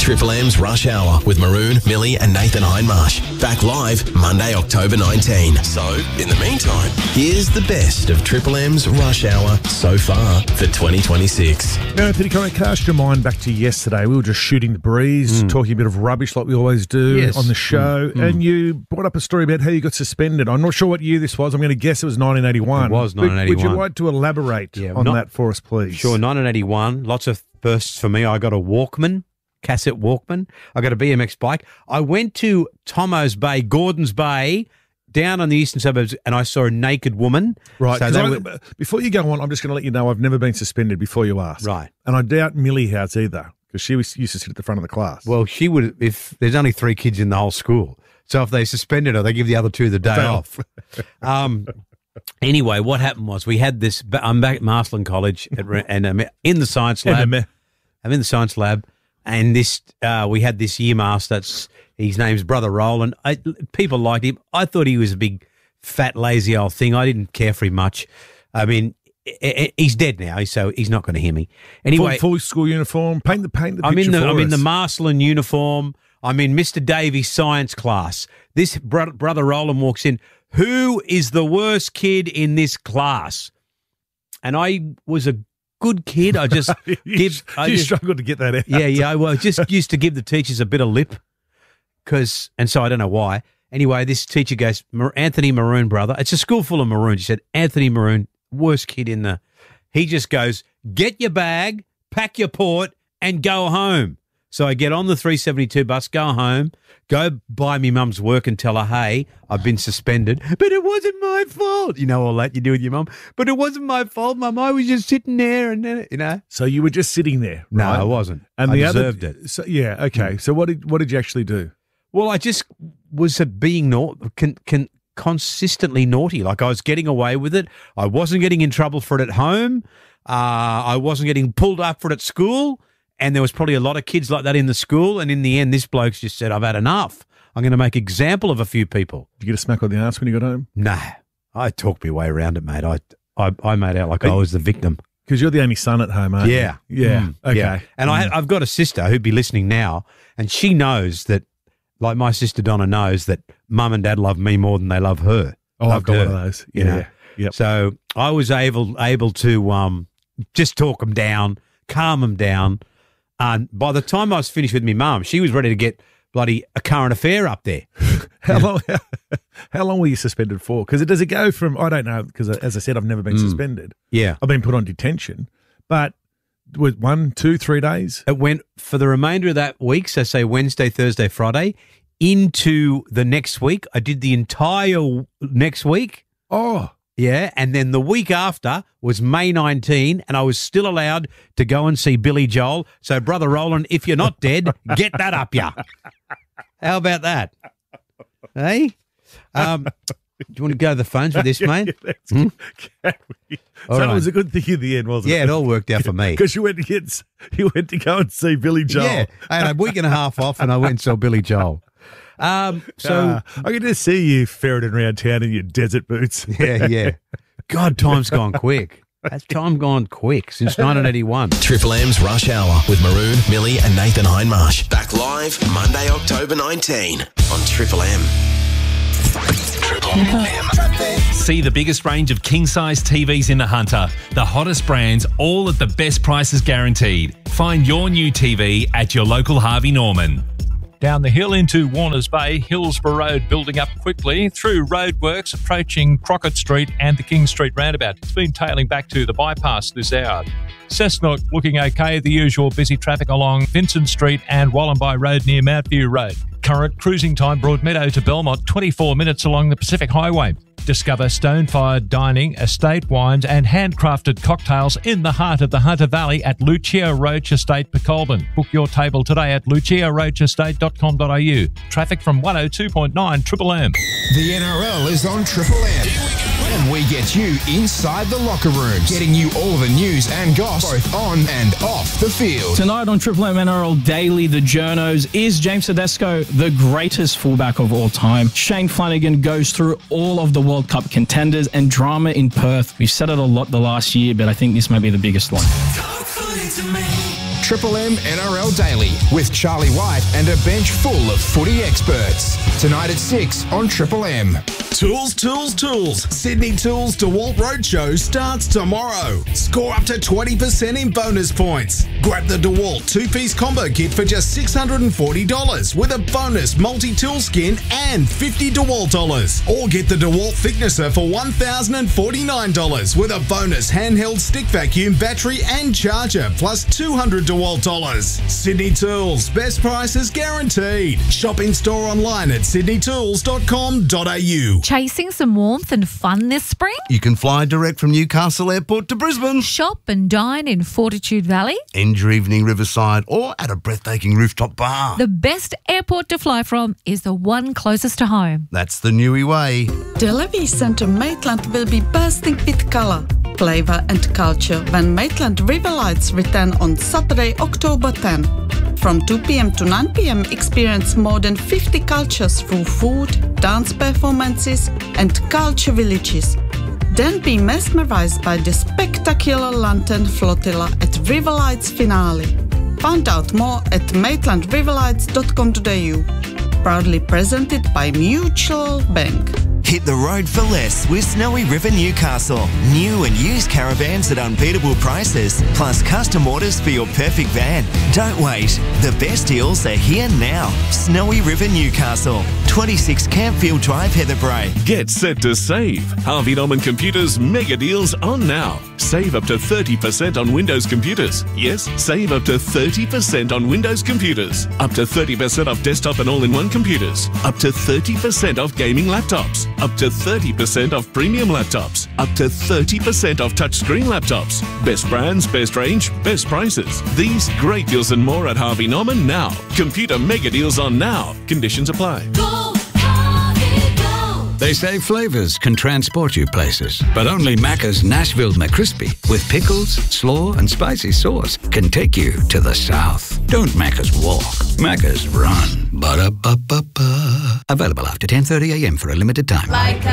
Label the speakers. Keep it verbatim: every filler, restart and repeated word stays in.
Speaker 1: Triple M's Rush Hour with Maroon, Millie and Nathan Hindmarsh. Back live Monday, October nineteenth. So, in the meantime, here's the best of Triple M's Rush Hour so far for twenty twenty-six.
Speaker 2: Now, Anthony, can I cast your mind back to yesterday? We were just shooting the breeze,
Speaker 3: Mm.
Speaker 2: talking a bit of rubbish like we always do
Speaker 3: Yes.
Speaker 2: on the show,
Speaker 3: Mm.
Speaker 2: and you brought up a story about how you got suspended. I'm not sure what year this was. I'm going to guess it was nineteen eighty-one.
Speaker 3: It was
Speaker 2: But
Speaker 3: nineteen eighty-one.
Speaker 2: Would you like to elaborate
Speaker 3: Yeah,
Speaker 2: on
Speaker 3: not-
Speaker 2: that for us, please?
Speaker 3: Sure, nineteen eighty-one, lots of firsts for me. I got a Walkman, cassette Walkman. I got a B M X bike. I went to Tomo's Bay, Gordon's Bay, down on the eastern suburbs, and I saw a naked woman.
Speaker 2: Right.
Speaker 3: So
Speaker 2: 'cause
Speaker 3: they
Speaker 2: I-
Speaker 3: were-
Speaker 2: before you go on, I'm just going to let you know I've never been suspended before you ask.
Speaker 3: Right.
Speaker 2: And I doubt Millie has either, because she was, used to sit at the front of the class.
Speaker 3: Well, she would, if there's only three kids in the whole school. So if they suspended her, they give the other two the day
Speaker 2: Day
Speaker 3: off. um, anyway, what happened was we had this, I'm back at Marsland College at, Re- and I'm in the science lab.
Speaker 2: M M.
Speaker 3: I'm in the science lab, and this uh, we had this year master. That's his name's Brother Roland. I, people liked him. I thought he was a big, fat, lazy old thing. I didn't care for him much. I mean, i- i- he's dead now, so he's not going to hear me. Anyway,
Speaker 2: full, full school uniform. Paint the paint the
Speaker 3: I'm
Speaker 2: picture
Speaker 3: in the
Speaker 2: for
Speaker 3: I'm in the
Speaker 2: us.
Speaker 3: Marsland uniform. I'm in Mister Davies' science class. This bro- Brother Roland walks in. Who is the worst kid in this class? And I was a good kid. I just
Speaker 2: you
Speaker 3: give. I
Speaker 2: you
Speaker 3: just,
Speaker 2: struggled to get that out.
Speaker 3: yeah, yeah. Well, I just used to give the teachers a bit of lip, because, and so I don't know why. Anyway, this teacher goes, "Mar- Anthony Maroon, brother. It's a school full of maroons. She said, Anthony Maroon, worst kid in the. He just goes, get your bag, pack your port, and go home. So I get on the three seventy-two bus, go home, go buy me mum's work and tell her, hey, I've been suspended. But it wasn't my fault. You know all that you do with your mum. But it wasn't my fault, mum. I was just sitting there and, uh, you know.
Speaker 2: So you were just sitting there,
Speaker 3: No,
Speaker 2: right?
Speaker 3: I wasn't.
Speaker 2: And
Speaker 3: I
Speaker 2: the
Speaker 3: deserved
Speaker 2: other,
Speaker 3: it.
Speaker 2: So, yeah, okay. So what did what did you actually do?
Speaker 3: Well, I just was a being naughty, con, con, consistently naughty. Like I was getting away with it. I wasn't getting in trouble for it at home. Uh, I wasn't getting pulled up for it at school. And there was probably a lot of kids like that in the school. And in the end, this bloke's just said, I've had enough. I'm going to make example of a few people.
Speaker 2: Did you get a smack on the arse when you got home?
Speaker 3: Nah, I talked my way around it, mate. I I, I made out like I was the victim.
Speaker 2: Because you're the only son at home, aren't
Speaker 3: Yeah.
Speaker 2: you? Yeah.
Speaker 3: Mm,
Speaker 2: Okay.
Speaker 3: yeah. And I, I've got a sister who'd be listening now, and she knows that, like my sister Donna knows that mum and dad love me more than they love her.
Speaker 2: Oh, I've
Speaker 3: Loved
Speaker 2: got
Speaker 3: her,
Speaker 2: one of those.
Speaker 3: you
Speaker 2: Yeah.
Speaker 3: know.
Speaker 2: Yep.
Speaker 3: So I was able able to um, just talk them down, calm them down. And by the time I was finished with my mum, she was ready to get bloody a current affair up there.
Speaker 2: How long? How long were you suspended for? Because does it go from? I don't know. Because as I said, I've never been
Speaker 3: Mm.
Speaker 2: suspended.
Speaker 3: Yeah.
Speaker 2: I've been put on detention, but with one, two, three days.
Speaker 3: It went for the remainder of that week, so say Wednesday, Thursday, Friday, into the next week. I did the entire next week.
Speaker 2: Oh,
Speaker 3: Yeah, and then the week after was May nineteenth, and I was still allowed to go and see Billy Joel. So, Brother Roland, if you're not dead, get that up ya. How about that? Hey? Um, do you want to go to the phones with this, mate?
Speaker 2: that's
Speaker 3: Hmm?
Speaker 2: Can we-
Speaker 3: All
Speaker 2: so
Speaker 3: right.
Speaker 2: it was a good thing in the end, wasn't
Speaker 3: Yeah,
Speaker 2: it?
Speaker 3: it all worked out for me.
Speaker 2: Because you went to get, you went to go and see Billy Joel.
Speaker 3: Yeah, I had a week and a half off, and I went and saw Billy Joel. Um, so,
Speaker 2: Uh, I can just see you ferreting around town in your desert boots.
Speaker 3: yeah, yeah. God, time's gone quick. That's time gone quick since nineteen eighty-one.
Speaker 1: Triple M's Rush Hour with Maroon, Millie and Nathan Hindmarsh. Back live Monday, October nineteenth on Triple M. Triple M.
Speaker 4: See the biggest range of king-size T Vs in the Hunter. The hottest brands, all at the best prices guaranteed. Find your new T V at your local Harvey Norman.
Speaker 5: Down the hill into Warners Bay, Hillsborough Road building up quickly through roadworks approaching Crockett Street and the King Street roundabout. It's been tailing back to the bypass this hour. Cessnock looking okay, the usual busy traffic along Vincent Street and Wallenby Road near Mount View Road. Current cruising time Broadmeadow to Belmont, twenty-four minutes along the Pacific Highway. Discover stone-fired dining, estate wines and handcrafted cocktails in the heart of the Hunter Valley at Lucia Roach Estate, Pecolbin. Book your table today at lucia roach estate dot com dot a u. Traffic from one oh two point nine Triple M.
Speaker 6: The N R L is on Triple M. And we get you inside the locker rooms, getting you all the news and goss, both on and off the field.
Speaker 7: Tonight on Triple M N R L Daily, the Journos, is James Tedesco the greatest fullback of all time? Shane Flanagan goes through all of the World Cup contenders and drama in Perth. We've said it a lot the last year, but I think this may be the biggest one.
Speaker 6: Triple M N R L Daily with Charlie White and a bench full of footy experts. Tonight at six on Triple M.
Speaker 8: Tools, tools, tools. Sydney Tools DeWalt Roadshow starts tomorrow. Score up to twenty percent in bonus points. Grab the DeWalt two-piece combo kit for just six hundred forty dollars with a bonus multi-tool skin and fifty DeWalt dollars. Or get the DeWalt thicknesser for one thousand forty-nine dollars with a bonus handheld stick vacuum battery and charger plus two hundred DeWalt dollars. Sydney Tools, best prices guaranteed. Shop in store online at sydney tools dot com dot a u.
Speaker 9: Chasing some warmth and fun this spring?
Speaker 10: You can fly direct from Newcastle Airport to Brisbane.
Speaker 9: Shop and dine in Fortitude Valley?
Speaker 10: End your evening riverside or at a breathtaking rooftop bar.
Speaker 9: The best airport to fly from is the one closest to home.
Speaker 10: That's the Newey way.
Speaker 11: The Levy Centre Maitland will be bursting with colour, flavour and culture when Maitland River Lights return on Saturday, October tenth. From two p.m. to nine p.m. experience more than fifty cultures through food, dance performances and culture villages. Then be mesmerised by the spectacular lantern flotilla at River Lights finale. Find out more at maitland river lights dot com dot a u. Proudly presented by Mutual Bank.
Speaker 12: Hit the road for less with Snowy River Newcastle. New and used caravans at unbeatable prices, plus custom orders for your perfect van. Don't wait. The best deals are here now. Snowy River Newcastle, twenty-six Campfield Drive, Heatherbrae.
Speaker 13: Get set to save. Harvey Norman Computers mega deals on now. Save up to thirty percent on Windows computers. Yes, save up to thirty percent on Windows computers. Up to thirty percent off desktop and all-in-one computers. Up to thirty percent off gaming laptops. Up to thirty percent off premium laptops. Up to thirty percent off touchscreen laptops. Best brands, best range, best prices. These great deals and more at Harvey Norman now. Computer mega deals on now. Conditions apply.
Speaker 14: Go, Harvey, go. They say flavours can transport you places, but only Macca's Nashville McCrispy with pickles, slaw and spicy sauce can take you to the south. Don't Macca's walk. Macca's run. Ba-da-ba-ba-ba. Available after ten thirty a.m. for a limited time.
Speaker 15: Like